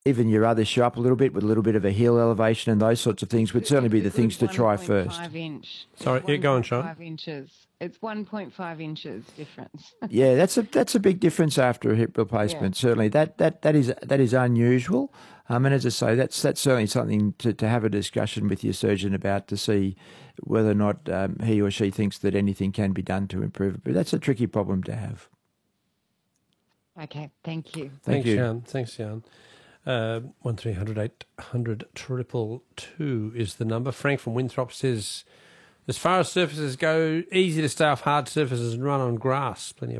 even your other shoe up a little bit with a little bit of a heel elevation and those sorts of things would certainly be the things to try first. 1.5 inch. Sorry, yeah, go on, Sean. 1.5 inches. It's 1.5 inches difference. Yeah, that's a big difference after a hip replacement. Yeah. Certainly, that is unusual. And as I say, that's certainly something to have a discussion with your surgeon about to see whether or not he or she thinks that anything can be done to improve it. But that's a tricky problem to have. Okay, thank you. Thank you. Jan. Thanks, Jan. 1300 800 222 is the number. Frank from Winthrop says, as far as surfaces go, easy to stay off hard surfaces and run on grass. Plenty of